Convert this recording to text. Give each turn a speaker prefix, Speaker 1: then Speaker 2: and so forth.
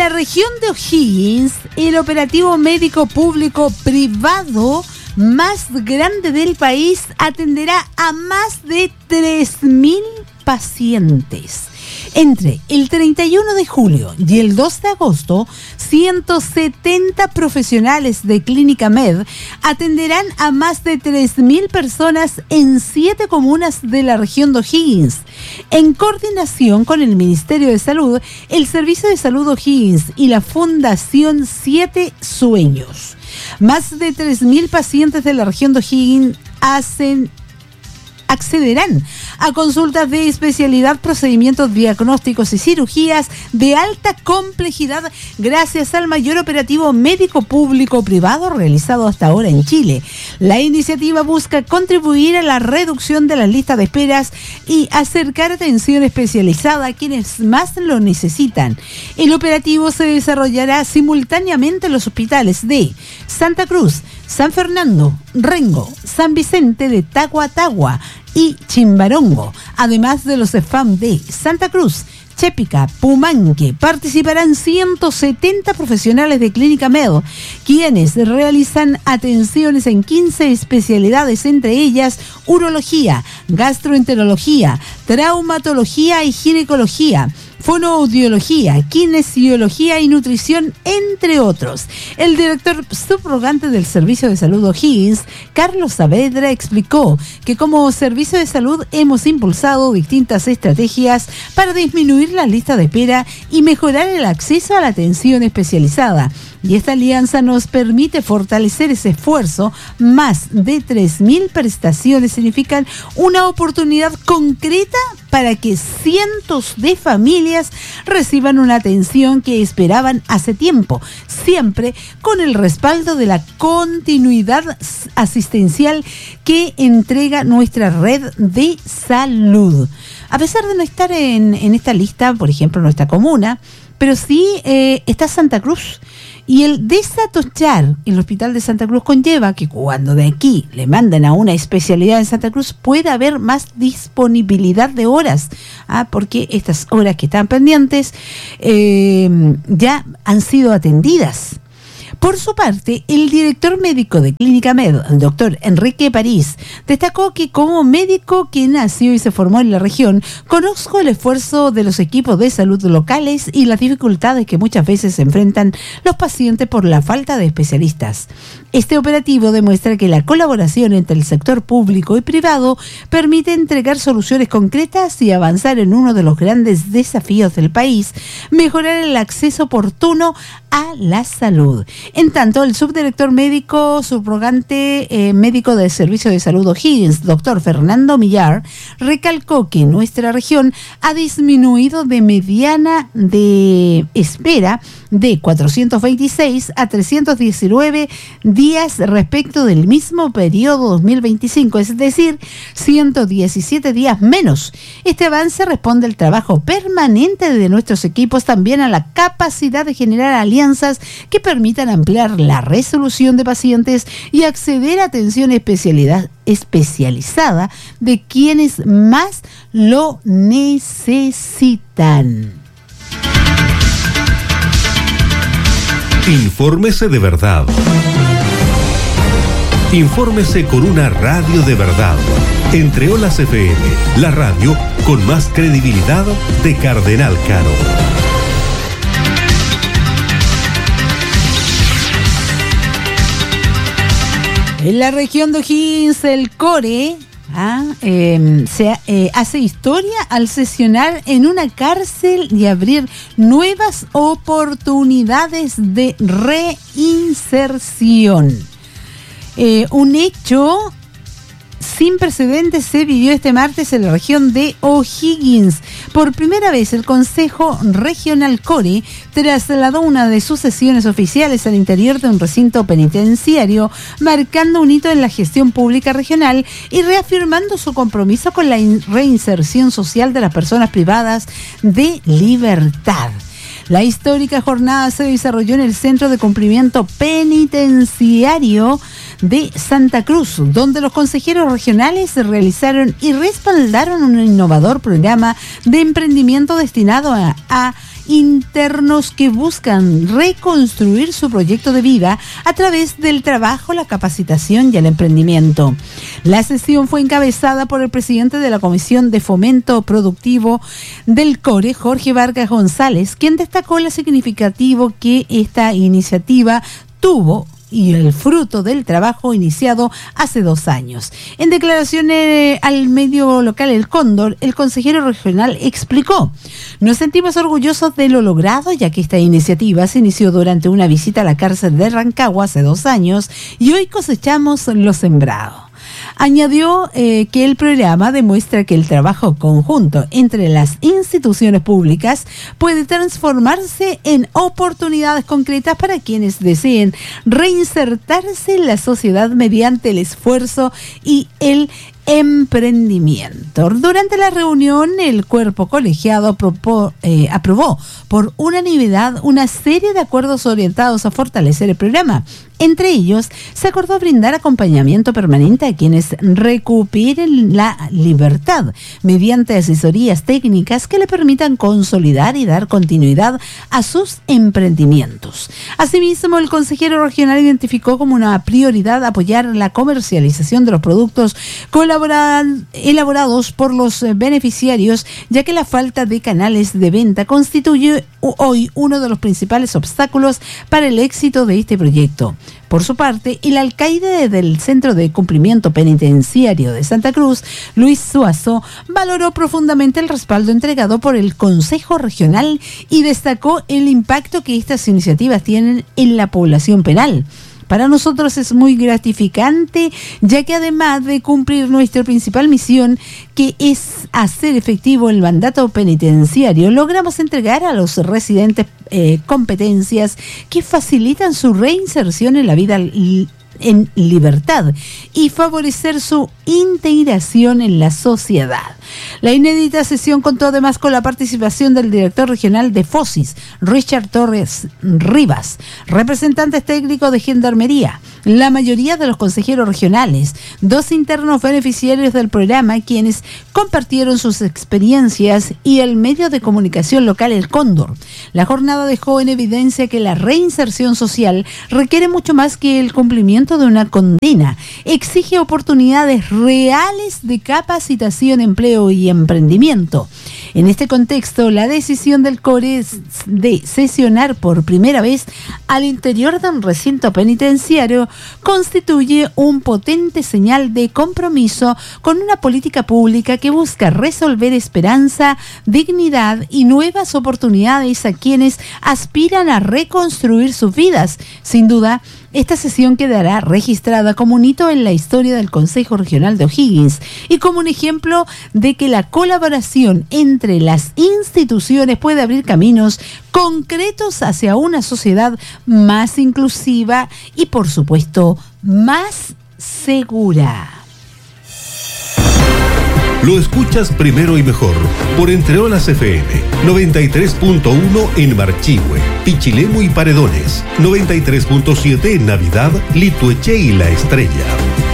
Speaker 1: la región de O'Higgins, el operativo médico público privado más grande del país atenderá a más de 3.000 pacientes. Entre el 31 de julio y el 2 de agosto, 170 profesionales de Clínica Med atenderán a más de 3.000 personas en 7 comunas de la región de O'Higgins. En coordinación con el Ministerio de Salud, el Servicio de Salud O'Higgins y la Fundación 7 Sueños. Más de 3.000 pacientes de la región de O'Higgins accederán a consultas de especialidad, procedimientos diagnósticos y cirugías de alta complejidad gracias al mayor operativo médico público-privado realizado hasta ahora en Chile. La iniciativa busca contribuir a la reducción de las listas de esperas y acercar atención especializada a quienes más lo necesitan. El operativo se desarrollará simultáneamente en los hospitales de Santa Cruz, San Fernando, Rengo, San Vicente de Tagua y Chimbarongo, además de los SFAM de Santa Cruz, Chépica, Pumanque. Participarán 170 profesionales de Clínica Med, quienes realizan atenciones en 15 especialidades, entre ellas urología, gastroenterología, traumatología y ginecología, fonoaudiología, kinesiología y nutrición, entre otros. El director subrogante del Servicio de Salud O'Higgins, Carlos Saavedra, explicó que como Servicio de Salud hemos impulsado distintas estrategias para disminuir la lista de espera y mejorar el acceso a la atención especializada. Y esta alianza nos permite fortalecer ese esfuerzo. Más de 3.000 prestaciones significan una oportunidad concreta para que cientos de familias reciban una atención que esperaban hace tiempo, siempre con el respaldo de la continuidad asistencial que entrega nuestra red de salud. A pesar de no estar en esta lista, por ejemplo, nuestra comuna, pero sí está Santa Cruz. Y el desatochar el hospital de Santa Cruz conlleva que cuando de aquí le mandan a una especialidad en Santa Cruz pueda haber más disponibilidad de horas, porque estas horas que están pendientes ya han sido atendidas. Por su parte, el director médico de Clínica Med, el doctor Enrique París, destacó que como médico que nació y se formó en la región, conozco el esfuerzo de los equipos de salud locales y las dificultades que muchas veces enfrentan los pacientes por la falta de especialistas. Este operativo demuestra que la colaboración entre el sector público y privado permite entregar soluciones concretas y avanzar en uno de los grandes desafíos del país, mejorar el acceso oportuno a la salud. En tanto, el subdirector médico subrogante médico del Servicio de Salud O'Higgins, doctor Fernando Millar, recalcó que nuestra región ha disminuido de mediana de espera de 426 a 319 días respecto del mismo periodo 2025, es decir, 117 días menos. Este avance responde al trabajo permanente de nuestros equipos, también a la capacidad de generar alianzas que permitan ampliar la resolución de pacientes y acceder a atención especializada de quienes más lo necesitan.
Speaker 2: Infórmese de verdad. Infórmese con una radio de verdad. Entre Olas FM, la radio con más credibilidad de Cardenal Caro.
Speaker 1: En la región de O'Higgins, el CORE hace historia al sesionar en una cárcel y abrir nuevas oportunidades de reinserción. Un hecho sin precedentes se vivió este martes en la región de O'Higgins. Por primera vez, el Consejo Regional CORE trasladó una de sus sesiones oficiales al interior de un recinto penitenciario, marcando un hito en la gestión pública regional y reafirmando su compromiso con la reinserción social de las personas privadas de libertad. La histórica jornada se desarrolló en el Centro de Cumplimiento Penitenciario de Santa Cruz, donde los consejeros regionales realizaron y respaldaron un innovador programa de emprendimiento destinado a internos que buscan reconstruir su proyecto de vida a través del trabajo, la capacitación y el emprendimiento. La sesión fue encabezada por el presidente de la Comisión de Fomento Productivo del CORE, Jorge Vargas González, quien destacó lo significativo que esta iniciativa tuvo y el fruto del trabajo iniciado hace 2 años. En declaraciones al medio local El Cóndor, el consejero regional explicó: nos sentimos orgullosos de lo logrado, ya que esta iniciativa se inició durante una visita a la cárcel de Rancagua hace 2 años y hoy cosechamos lo sembrado. Añadió que el programa demuestra que el trabajo conjunto entre las instituciones públicas puede transformarse en oportunidades concretas para quienes deseen reinsertarse en la sociedad mediante el esfuerzo y el emprendimiento. Durante la reunión, el cuerpo colegiado aprobó por unanimidad una serie de acuerdos orientados a fortalecer el programa. Entre ellos, se acordó brindar acompañamiento permanente a quienes recuperen la libertad mediante asesorías técnicas que le permitan consolidar y dar continuidad a sus emprendimientos. Asimismo, el consejero regional identificó como una prioridad apoyar la comercialización de los productos elaborados por los beneficiarios, ya que la falta de canales de venta constituye hoy uno de los principales obstáculos para el éxito de este proyecto. Por su parte, el alcaide del Centro de Cumplimiento Penitenciario de Santa Cruz, Luis Suazo, valoró profundamente el respaldo entregado por el Consejo Regional y destacó el impacto que estas iniciativas tienen en la población penal. Para nosotros es muy gratificante, ya que además de cumplir nuestra principal misión, que es hacer efectivo el mandato penitenciario, logramos entregar a los residentes competencias que facilitan su reinserción en la vida en libertad y favorecer su integración en la sociedad. La inédita sesión contó además con la participación del director regional de FOSIS, Richard Torres Rivas, representantes técnicos de Gendarmería, la mayoría de los consejeros regionales, 2 internos beneficiarios del programa, quienes compartieron sus experiencias, y el medio de comunicación local El Cóndor. La jornada dejó en evidencia que la reinserción social requiere mucho más que el cumplimiento de una condena. Exige oportunidades reales de capacitación, empleo y emprendimiento. En este contexto, la decisión del CORE de sesionar por primera vez al interior de un recinto penitenciario constituye un potente señal de compromiso con una política pública que busca resolver esperanza, dignidad y nuevas oportunidades a quienes aspiran a reconstruir sus vidas. Sin duda, esta sesión quedará registrada como un hito en la historia del Consejo Regional de O'Higgins y como un ejemplo de que la colaboración entre las instituciones puede abrir caminos concretos hacia una sociedad más inclusiva y, por supuesto, más segura.
Speaker 2: Lo escuchas primero y mejor por Entre Olas FM 93.1 en Marchihue, Pichilemu y Paredones, 93.7 en Navidad, Litueche y La Estrella.